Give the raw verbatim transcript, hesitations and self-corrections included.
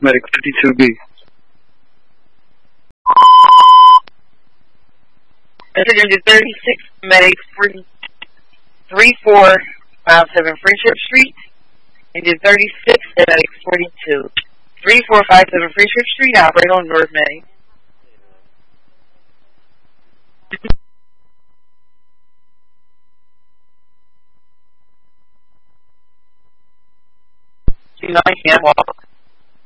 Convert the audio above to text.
Medic fifty-two B. Engine thirty-six, Medic three four five seven Friendship Street. Engine thirty-six, Medic forty-two. three four five seven Friendship Street, operate on North Medic. two nine, can't walk.